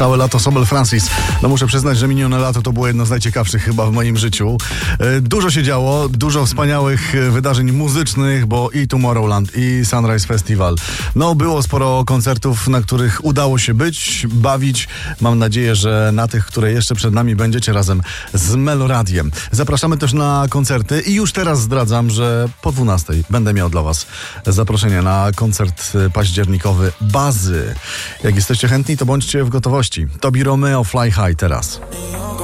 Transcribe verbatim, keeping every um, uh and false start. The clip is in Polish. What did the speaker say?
Całe lato Sobel Francis. No muszę przyznać, że minione lato to było jedno z najciekawszych chyba w moim życiu. Dużo się działo, dużo wspaniałych wydarzeń muzycznych, bo i Tomorrowland, i Sunrise Festival. No było sporo koncertów, na których udało się być, bawić. Mam nadzieję, że na tych, które jeszcze przed nami, będziecie razem z Meloradiem. Zapraszamy też na koncerty i już teraz zdradzam, że po dwunastej będę miał dla was zaproszenie na koncert październikowy Bazy. Jak jesteście chętni, to bądźcie w gotowości. Tobi Romeo, Fly High teraz.